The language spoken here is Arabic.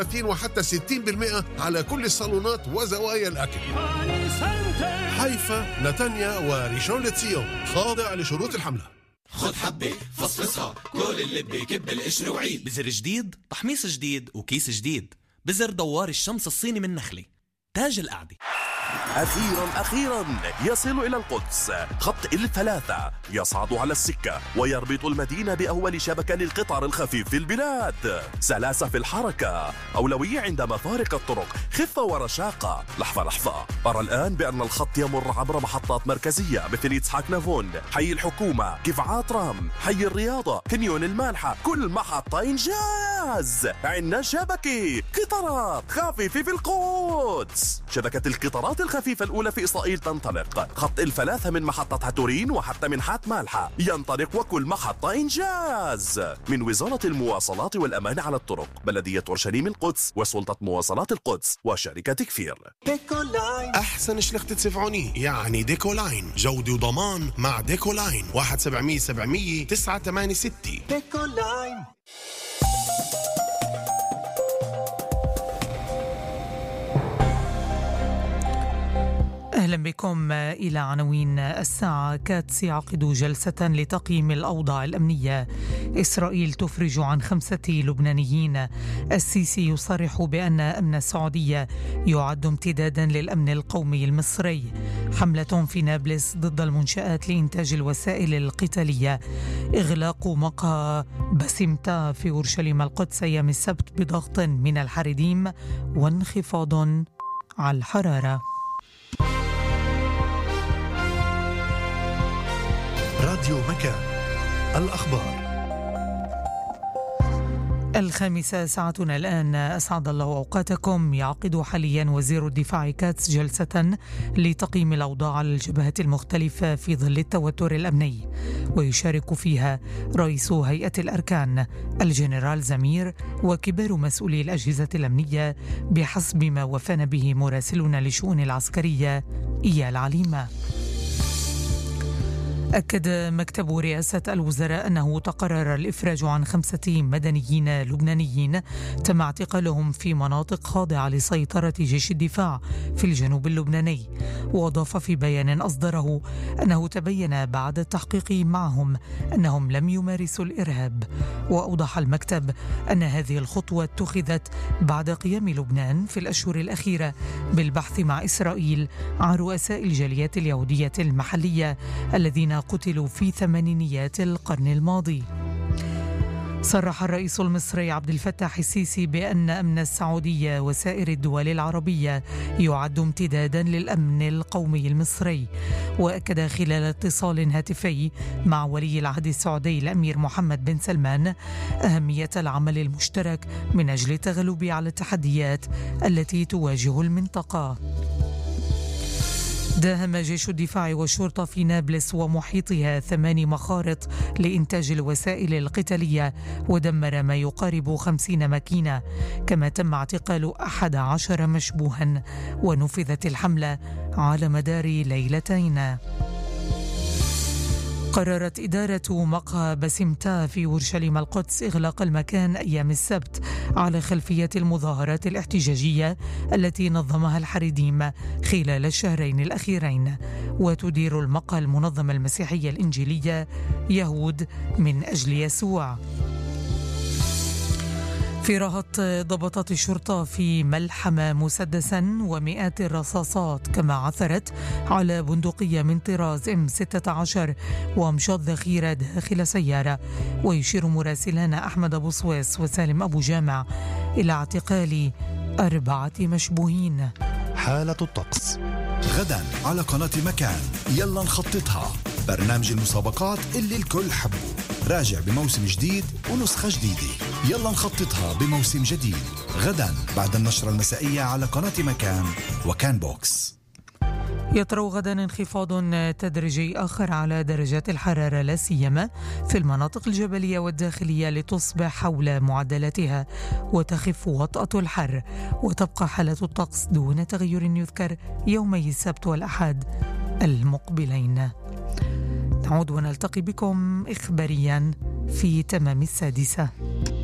30 وحتى 60% على كل الصالونات وزوايا الأكل. حيفا، نتانيا وريشون لتسيون خاضع لشروط الحملة. خد حبة فصفصها كل اللي بكب القشر وعيد. بزر جديد، تحميص جديد، وكيس جديد. بزر دوار الشمس الصيني من نخلة، تاج القعدة. أخيرا يصل إلى القدس خط الثلاثة، يصعد على السكة ويربط المدينة بأول شبكة للقطار الخفيف في البلاد. سلاسة في الحركة، أولوية عند مفارق الطرق، خفة ورشاقة. لحظة، أرى الآن بأن الخط يمر عبر محطات مركزية مثل إسحاق نافون، حي الحكومة، كفعات رام، حي الرياضة، كنيون المالحة. كل محطة إنجاز. عنا شبكة قطارات خفيفة في القدس. شبكة القطارات الخفيفة الأولى في إسرائيل تنطلق. خط الثلاثة من محطة هاتورين وحتى منحات مالحة ينطلق، وكل محطة إنجاز. من وزارة المواصلات والأمان على الطرق، بلدية أورشليم القدس، وسلطة مواصلات القدس، وشركة كفير. ديكولاين، أحسن شلخت تسفعوني يعني ديكولاين. جودة وضمان مع ديكولاين. 1-700-700 986. ديكولاين. أهلا بكم إلى عناوين الساعة. كاتس يعقد جلسة لتقييم الأوضاع الأمنية. إسرائيل تفرج عن 5 لبنانيين. السيسي يصرح بأن أمن السعودية يعد امتدادا للأمن القومي المصري. حملة في نابلس ضد المنشآت لإنتاج الوسائل القتالية. إغلاق مقهى بسمتا في أورشليم القدس أيام السبت بضغط من الحريديم وانخفاض على الحرارة. راديو مكان، الأخبار. 5 ساعتنا الآن. أسعد الله أوقاتكم. يعقد حاليا وزير الدفاع كاتس جلسة لتقييم الأوضاع على الجبهات المختلفة في ظل التوتر الأمني، ويشارك فيها رئيس هيئة الأركان الجنرال زمير وكبار مسؤولي الأجهزة الأمنية بحسب ما وفانا به مراسلنا للشؤون العسكرية إيال عليمة. أكد مكتب رئاسة الوزراء أنه تقرر الإفراج عن 5 مدنيين لبنانيين تم اعتقالهم في مناطق خاضعة لسيطرة جيش الدفاع في الجنوب اللبناني. وأضاف في بيان أصدره أنه تبين بعد التحقيق معهم أنهم لم يمارسوا الإرهاب. وأوضح المكتب أن هذه الخطوة اتخذت بعد قيام لبنان في الأشهر الأخيرة بالبحث مع إسرائيل عن رؤساء الجاليات اليهودية المحلية الذين قتلوا في 80 القرن الماضي. صرح الرئيس المصري عبد الفتاح السيسي بأن أمن السعودية وسائر الدول العربية يعد امتدادا للأمن القومي المصري. وأكد خلال اتصال هاتفي مع ولي العهد السعودي الأمير محمد بن سلمان أهمية العمل المشترك من أجل التغلب على التحديات التي تواجه المنطقة. داهم جيش الدفاع والشرطة في نابلس ومحيطها 8 مخارط لإنتاج الوسائل القتالية، ودمر ما يقارب 50 ماكينة، كما تم اعتقال 11 مشبوها، ونفذت الحملة على مدار ليلتين. قررت إدارة مقهى بسمتا في أورشليم القدس إغلاق المكان أيام السبت على خلفية المظاهرات الاحتجاجية التي نظمها الحريديم خلال الشهرين الأخيرين. وتدير المقهى المنظمة المسيحية الإنجيلية يهود من أجل يسوع. في رهط ضبطت الشرطة في ملحمة مسدسا ومئات الرصاصات، كما عثرت على بندقية من طراز M16 وأمشاط ذخيرة داخل سيارة. ويشير مراسلان أحمد أبو سويس وسالم أبو جامع إلى اعتقال 4 مشبوهين. حالة الطقس غدا على قناة مكان، يلا نخططها، برنامج المسابقات اللي الكل حبه، راجع بموسم جديد ونسخة جديدة. يلا نخططها بموسم جديد غدا بعد النشرة المسائية على قناة مكان وكان بوكس. يطرأ غدا انخفاض تدريجي آخر على درجات الحرارة، لا سيما في المناطق الجبلية والداخلية، لتصبح حول معدلاتها وتخف وطأة الحر، وتبقى حالة الطقس دون تغير يذكر يومي السبت والأحد المقبلين. نعود ونلتقي بكم إخباريا في تمام 6.